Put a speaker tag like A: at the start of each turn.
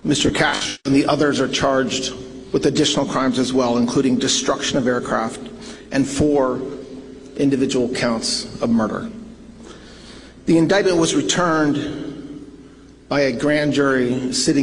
A: Mr. Cash and the others are charged with additional crimes as well, including destruction of aircraft and 4 individual counts of murder. The indictment was returned by a grand jury sitting